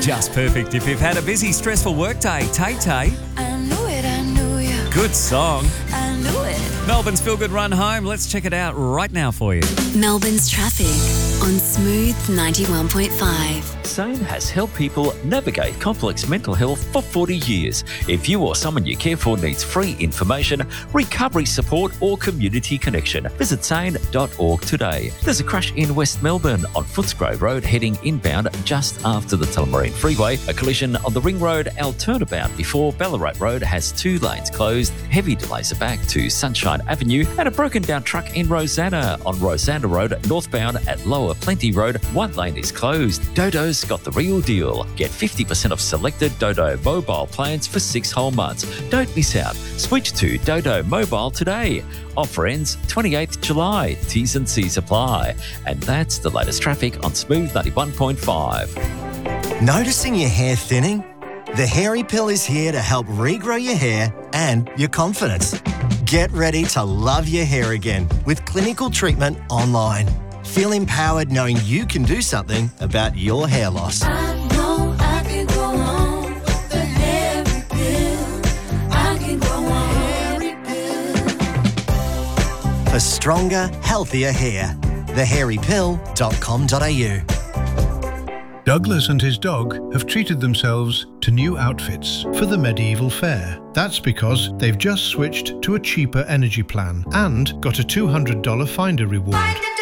Just perfect if you've had a busy, stressful workday. Tay-Tay. I knew it, I knew you. Good song. I knew it. Melbourne's Feel Good Run Home. Let's check it out right now for you. Melbourne's traffic on Smooth 91.5. SANE has helped people navigate complex mental health for 40 years. If you or someone you care for needs free information, recovery support or community connection, visit sane.org today. There's a crash in West Melbourne on Footscray Road heading inbound just after the Tullamarine Freeway. A collision on the Ring Road turnabout before Ballarat Road has 2 lanes closed. Heavy delays are back to Sunshine Avenue, and a broken down truck in Rosanna on Rosanna Road northbound at Lower Plenty Road. 1 lane is closed. Dodo's got the real deal. Get 50% off selected Dodo mobile plans for 6 whole months. Don't miss out. Switch to Dodo Mobile today. Offer ends 28th July. T's and C's apply. And that's the latest traffic on Smooth 91.5. Noticing your hair thinning? The Hairy Pill is here to help regrow your hair and your confidence. Get ready to love your hair again with clinical treatment online. Feel empowered knowing you can do something about your hair loss. I know I can go on with the Hairy Pill. I can go on. Hairy Pill. For stronger, healthier hair. thehairypill.com.au. Douglas and his dog have treated themselves to new outfits for the medieval fair. That's because they've just switched to a cheaper energy plan and got a $200 Finder reward.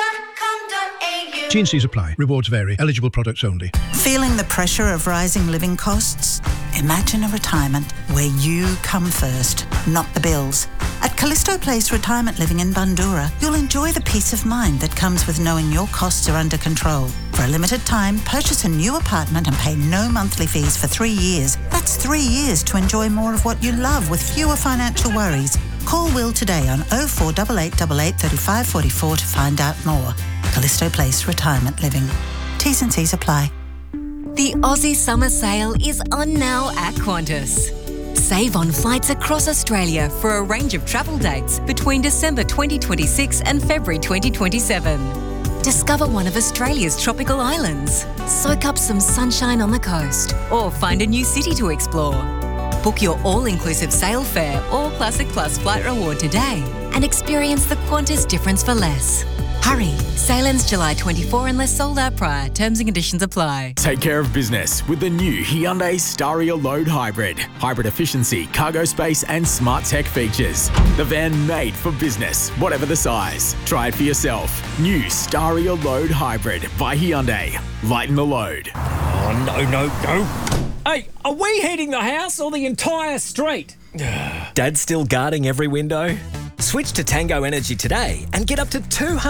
T&Cs apply. Rewards vary. Eligible products only. Feeling the pressure of rising living costs? Imagine a retirement where you come first, not the bills. At Callisto Place Retirement Living in Bundoora, you'll enjoy the peace of mind that comes with knowing your costs are under control. For a limited time, purchase a new apartment and pay no monthly fees for 3 years. That's 3 years to enjoy more of what you love with fewer financial worries. Call Will today on 048888 3544 to find out more. Callisto Place Retirement Living. T's and C's apply. The Aussie Summer Sale is on now at Qantas. Save on flights across Australia for a range of travel dates between December 2026 and February 2027. Discover one of Australia's tropical islands, soak up some sunshine on the coast, or find a new city to explore. Book your all-inclusive sail fare or Classic Plus flight reward today and experience the Qantas difference for less. Hurry, sale ends July 24 unless sold out prior. Terms and conditions apply. Take care of business with the new Hyundai Staria Load Hybrid. Hybrid efficiency, cargo space and smart tech features. The van made for business, whatever the size. Try it for yourself. New Staria Load Hybrid by Hyundai. Lighten the load. Oh, no. Hey, are we heating the house or the entire street? Dad's still guarding every window? Switch to Tango Energy today and get up to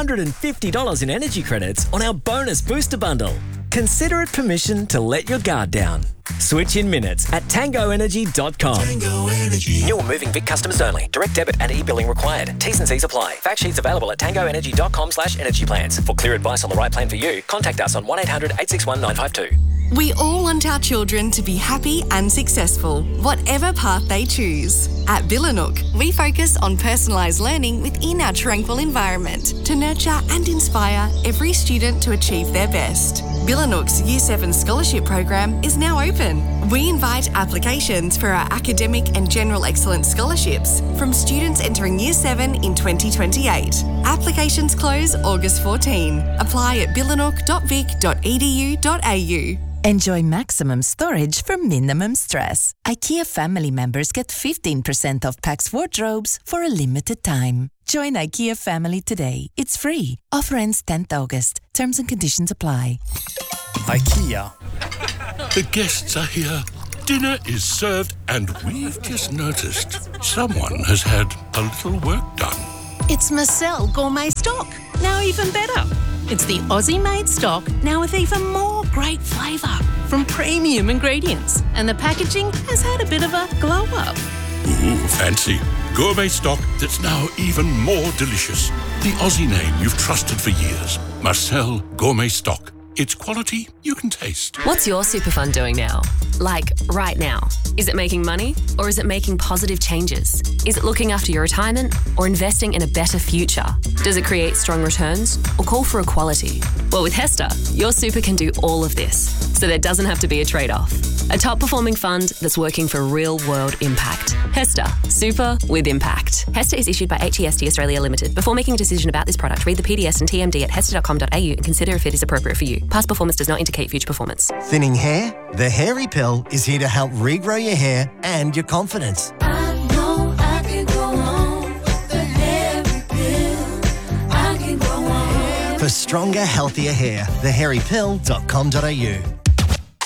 $250 in energy credits on our bonus booster bundle. Consider it permission to let your guard down. Switch in minutes at tangoenergy.com. Tango Energy. New or moving Vic customers only. Direct debit and e-billing required. T's and C's apply. Fact sheets available at tangoenergy.com/energy plans. For clear advice on the right plan for you, contact us on 1-800-861-952. We all want our children to be happy and successful, whatever path they choose. At Billanook, we focus on personalised learning within our tranquil environment to nurture and inspire every student to achieve their best. Billanook's Year 7 Scholarship Program is now open. We invite applications for our academic and general excellence scholarships from students entering Year 7 in 2028. Applications close August 14. Apply at billanook.vic.edu.au. Enjoy maximum storage for minimum stress. IKEA family members get 15% off Pax wardrobes for a limited time. Join IKEA family today. It's free. Offer ends 10th August. Terms and conditions apply. IKEA. The guests are here. Dinner is served and we've just noticed someone has had a little work done. It's Marcel Gourmet Stock. Now even better. It's the Aussie-made stock, now with even more great flavour from premium ingredients. And the packaging has had a bit of a glow-up. Ooh, fancy. Gourmet stock that's now even more delicious. The Aussie name you've trusted for years. Marcel Gourmet Stock. It's quality you can taste. What's your super fund doing now? Like, right now? Is it making money or is it making positive changes? Is it looking after your retirement or investing in a better future? Does it create strong returns or call for equality? Well, with Hester, your super can do all of this. so there doesn't have to be a trade-off. A top-performing fund that's working for real-world impact. HESTA. Super with impact. HESTA is issued by HEST Australia Limited. Before making a decision about this product, read the PDS and TMD at hesta.com.au and consider if it is appropriate for you. Past performance does not indicate future performance. Thinning hair? The Hairy Pill is here to help regrow your hair and your confidence. I know I can go on with the Hairy Pill. I can go on. For stronger, healthier hair, thehairypill.com.au.